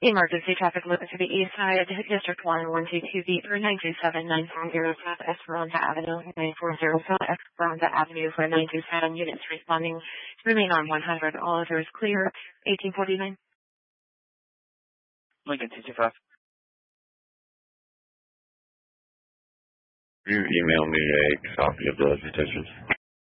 Emergency traffic limit to the east side, District 1, 122B through 927, 940 South Esperanza Avenue, 940 South Esperanza Avenue for 927 units responding to remain on 100. All others clear. 1849. Lincoln 225. You email me a copy of the petitions.